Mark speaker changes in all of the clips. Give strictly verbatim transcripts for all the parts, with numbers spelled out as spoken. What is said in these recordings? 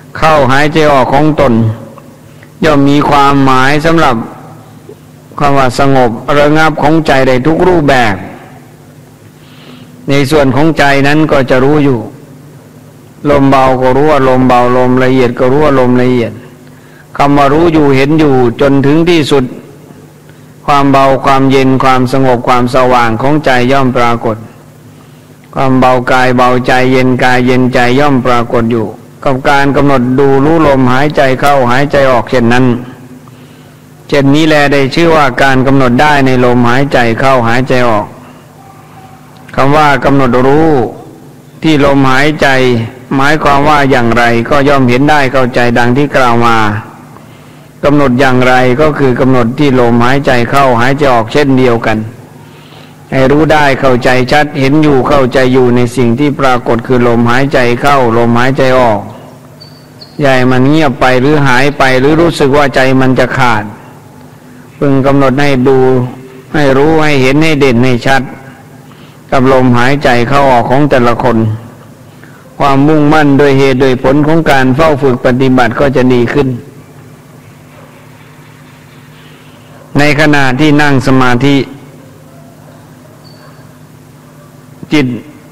Speaker 1: เข้าหายใจออกของตนย่อมมีความหมายสำหรับคำว่าสงบระงับของใจได้ทุกรูปแบบในส่วนของใจนั้นก็จะรู้อยู่ลมเบาก็รู้ว่าลมเบาลมละเอียดก็รู้ว่าลมละเอียดคำว่ารู้อยู่เห็นอยู่จนถึงที่สุดความเบาความเย็นความสงบความสว่างของใจย่อมปรากฏความเบากายเบาใจเย็นกายเย็นใจย่อมปรากฏอยู่กับการกำหนดดูรู้ลมหายใจเข้าหายใจออกเช่นนั้นเช่นนี้แลได้ชื่อว่าการกำหนดได้ในลมหายใจเข้าหายใจออกคำว่ากำหนดรู้ที่ลมหายใจหมายความว่าอย่างไรก็ย่อมเห็นได้เข้าใจดังที่กล่าวมากำหนดอย่างไรก็คือกำหนดที่ลมหายใจเข้าหายใจออกเช่นเดียวกันให้รู้ได้เข้าใจชัดเห็นอยู่เข้าใจอยู่ในสิ่งที่ปรากฏคือลมหายใจเข้าลมหายใจออกใหญ่มันเงียบไปหรือหายไปหรือรู้สึกว่าใจมันจะขาดพึงกำหนดให้ดูให้รู้ให้เห็นให้เด่นให้ชัดกับลมหายใจเข้าออกของแต่ละคนความมุ่งมั่นโดยเหตุโดยผลของการเฝ้าฝึกปฏิบัติก็จะดีขึ้นในขณะที่นั่งสมาธิจิต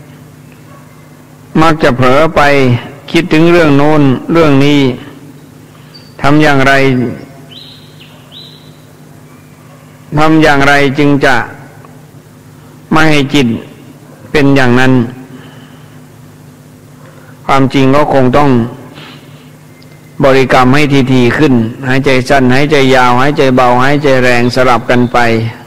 Speaker 1: มักจะเผลอไปคิดถึงเรื่องโน้นเรื่องนี้ทำอย่างไรทำอย่างไรจึงจะไม่ให้จิตเป็นอย่างนั้นความจริงก็คงต้องบริกรรมให้ทีๆขึ้นหายใจสั้นหายใจยาวหายใจเบาหายใจแรงสลับกันไป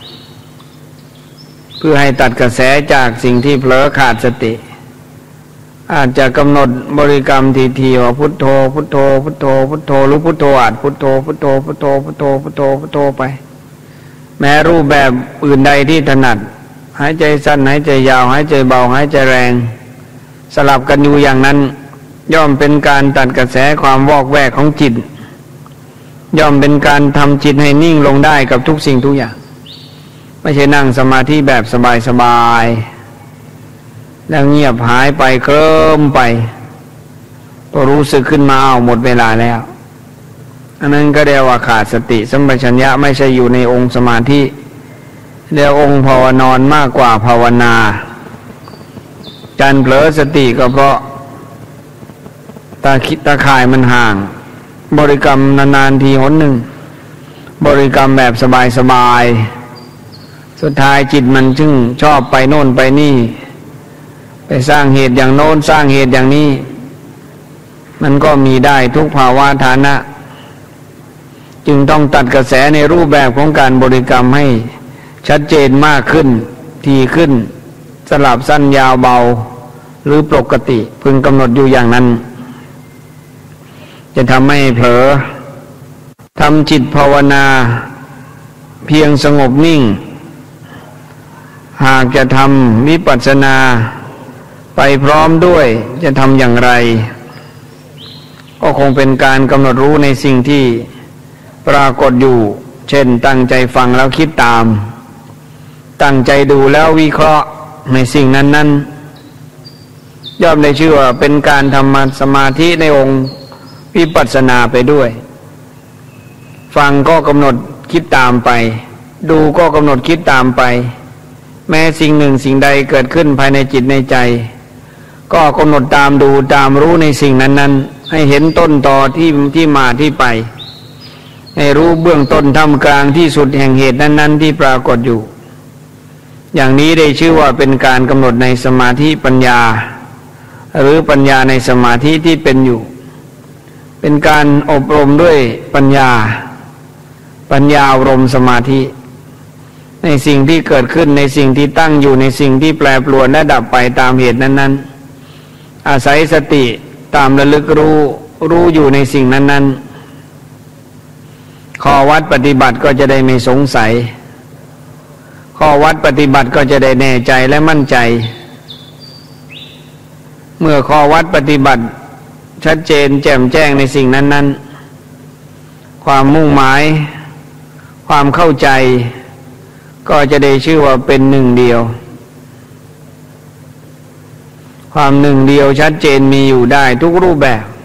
Speaker 1: เพื่อให้ตัดกระแสจากสิ่งที่เผลอขาดสติอาจจะกำหนดบริกรรมทีๆว่าพุทโธพุทโธพุทโธพุทโธหรือพุทโธอาจพุทโธพุทโธพุทโธพุทโธพุทโธพุทโธไปแม้รูปแบบอื่นใดที่ถนัดหายใจสั้นหายใจยาวหายใจเบาหายใจแรงสลับกันอยู่อย่างนั้นย่อมเป็นการตัดกระแสความวอกแวกของจิตย่อมเป็นการทำจิตให้นิ่งลงได้กับทุกสิ่งทุกอย่างไม่ใช่นั่งสมาธิแบบสบายๆแล้วเงียบหายไปเคลิ้มไปพอรู้สึกขึ้นมาเอาหมดเวลาแล้วอันนั้นก็เรียกว่าขาดสติสัมปชัญญะไม่ใช่อยู่ในองค์สมาธิเรียกองค์ภาวนอนมากกว่าภาวนาการเผลอสติก็เพราะตาคิดตาข่ายมันห่างบริกรรมนานๆทีหนหนึ่งบริกรรมแบบสบายๆสุดท้ายจิตมันจึงชอบไปโน่นไปนี่ไปสร้างเหตุอย่างโน้นสร้างเหตุอย่างนี้มันก็มีได้ทุกภาวะฐานะจึงต้องตัดกระแสในรูปแบบของการบริกรรมให้ชัดเจนมากขึ้นทีขึ้นสลับสั้นยาวเบาหรือปกติพึงกำหนดอยู่อย่างนั้นจะทำให้เผลอทำจิตภาวนาเพียงสงบนิ่งหากจะทำวิปัสสนาไปพร้อมด้วยจะทำอย่างไรก็คงเป็นการกำหนดรู้ในสิ่งที่ปรากฏอยู่เช่นตั้งใจฟังแล้วคิดตามตั้งใจดูแล้ววิเคราะห์ในสิ่งนั้นๆย่อมได้ชื่อว่าเป็นการทำสมาธิในองค์วิปัสสนาไปด้วยฟังก็กำหนดคิดตามไปดูก็กำหนดคิดตามไปแม้สิ่งหนึ่งสิ่งใดเกิดขึ้นภายในจิตในใจก็กำหนดตามดูตามรู้ในสิ่งนั้นๆให้เห็นต้นตอที่ที่มาที่ไปให้รู้เบื้องต้นท่ามกลางที่สุดแห่งเหตุนั้นๆที่ปรากฏอยู่อย่างนี้ได้ชื่อว่าเป็นการกำหนดในสมาธิปัญญาหรือปัญญาในสมาธิที่เป็นอยู่เป็นการอบรมด้วยปัญญาปัญญาอบรมสมาธิในสิ่งที่เกิดขึ้นในสิ่งที่ตั้งอยู่ในสิ่งที่แปรปรวนและดับไปตามเหตุนั้นๆอาศัยสติตามระลึกรู้รู้อยู่ในสิ่งนั้นๆข้อวัดปฏิบัติก็จะได้ไม่สงสัยข้อวัดปฏิบัติก็จะได้แน่ใจและมั่นใจเมื่อข้อวัดปฏิบัติชัดเจนแจ่มแจ้งในสิ่งนั้นๆความมุ่งหมายความเข้าใจก็จะได้ชื่อว่าเป็นหนึ่งเดียวความหนึ่งเดียวชัดเจนมีอยู่ได้ทุกรูปแบบ